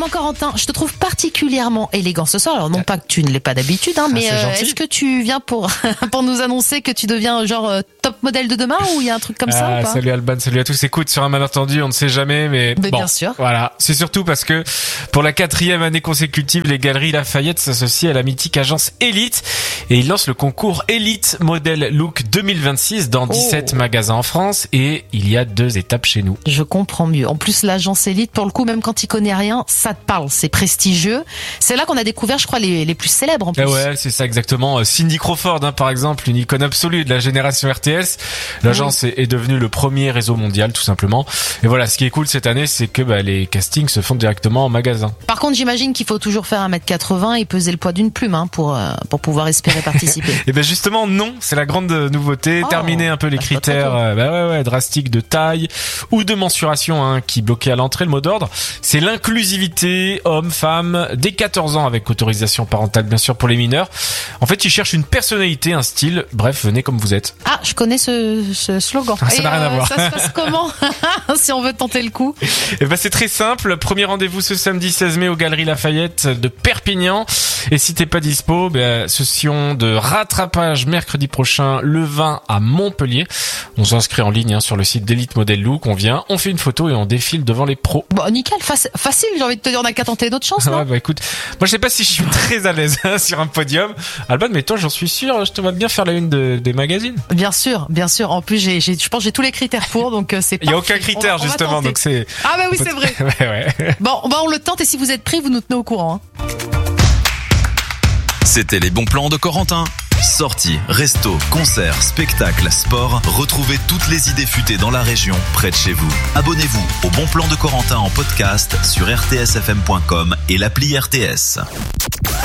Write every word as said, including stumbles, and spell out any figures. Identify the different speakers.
Speaker 1: Dis-moi Corentin, je te trouve particulièrement élégant ce soir. Alors non pas que tu ne l'es pas d'habitude, hein, mais
Speaker 2: ah,
Speaker 1: euh, est-ce que tu viens pour pour nous annoncer que tu deviens genre euh, top modèle de demain ou il y a un truc comme
Speaker 2: ah,
Speaker 1: ça ou pas?
Speaker 2: Salut Alban, salut à tous. Écoute, sur un malentendu, on ne sait jamais, mais,
Speaker 1: mais
Speaker 2: bon,
Speaker 1: bien sûr.
Speaker 2: Voilà, c'est surtout parce que pour la quatrième année consécutive, les Galeries Lafayette s'associent à la mythique agence Elite et ils lancent le concours Elite Model Look deux mille vingt-six dans dix-sept oh. magasins en France et il y a deux étapes chez nous.
Speaker 1: Je comprends mieux. En plus, l'agence Elite, pour le coup, même quand tu connais rien, ça te parle, c'est prestigieux. C'est là qu'on a découvert, je crois, les, les plus célèbres en plus.
Speaker 2: Ah ouais, c'est ça exactement. Cindy Crawford, hein, par exemple, une icône absolue de la génération R T S. L'agence oui. est, est devenue le premier réseau mondial, tout simplement. Et voilà, ce qui est cool cette année, c'est que bah, les castings se font directement en magasin.
Speaker 1: Par contre, j'imagine qu'il faut toujours faire un mètre quatre-vingts et peser le poids d'une plume hein, pour euh, pour pouvoir espérer participer.
Speaker 2: Et ben justement non, c'est la grande nouveauté. Oh, Terminer un peu les bah, critères euh, bah ouais, ouais, drastiques de taille ou de mensuration hein, qui bloquaient à l'entrée. Le mot d'ordre, c'est l'inclusivité homme-femme dès quatorze ans avec autorisation parentale bien sûr pour les mineurs. En fait, ils cherchent une personnalité, un style. Bref, venez comme vous êtes.
Speaker 1: Ah, je connais ce, ce slogan.
Speaker 2: Ah, ça n'a rien
Speaker 1: euh,
Speaker 2: à voir.
Speaker 1: Ça se passe comment si on veut tenter le coup?
Speaker 2: Et ben c'est très simple. Premier rendez-vous ce samedi seize mai aux Galeries Lafayette de Perpignan. Et si t'es pas dispo, ben session de rattrapage mercredi prochain le vingt à Montpellier. On s'inscrit en ligne hein, sur le site d'Elite Model Look. On vient, on fait une photo et on défile devant les pros.
Speaker 1: Bon, nickel, fac- facile. J'ai envie de te dire, on a qu'à tenter notre chance.
Speaker 2: Ouais, bah écoute, moi je sais pas si je suis très à l'aise hein, sur un podium. Alban, mais toi j'en suis sûr, je te vois bien faire la une de, des magazines.
Speaker 1: Bien sûr, bien sûr. En plus, j'ai, j'ai, je pense que j'ai tous les critères pour, donc c'est.
Speaker 2: Il y a aucun critère
Speaker 1: on va,
Speaker 2: justement,
Speaker 1: on
Speaker 2: donc c'est.
Speaker 1: Ah bah oui, c'est vrai.
Speaker 2: ouais, ouais.
Speaker 1: Bon, bah on le tente et si vous êtes pris, vous nous tenez au courant. Hein.
Speaker 3: C'était les bons plans de Corentin. Sorties, restos, concerts, spectacles, sport. Retrouvez toutes les idées futées dans la région, près de chez vous. Abonnez-vous au Bon Plan de Corentin en podcast sur r t s f m point com et l'appli R T S.